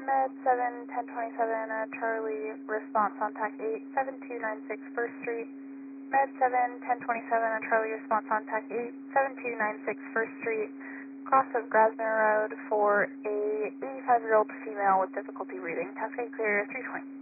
Med 7, 1027, Charlie, response on TAC 8, 7296 First Street. Med 7, 1027, Charlie, response on TAC 8, 7296 First Street. Cross of Grasmere Road for a 85-year-old female with difficulty breathing. Task 8 clear, 320.